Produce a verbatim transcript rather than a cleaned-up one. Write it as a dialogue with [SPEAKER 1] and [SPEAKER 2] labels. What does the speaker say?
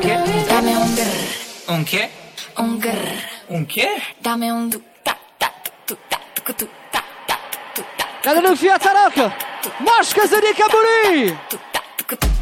[SPEAKER 1] quê?
[SPEAKER 2] Dame um grrr.
[SPEAKER 1] Um quê?
[SPEAKER 2] Um grrr.
[SPEAKER 1] Um quê?
[SPEAKER 2] Dame um du ta ta tu ta tu tu ta ta tu ta.
[SPEAKER 3] Cada no Fiat Taroca, Moscas a Nicaburi!
[SPEAKER 2] Tu ta tu tu.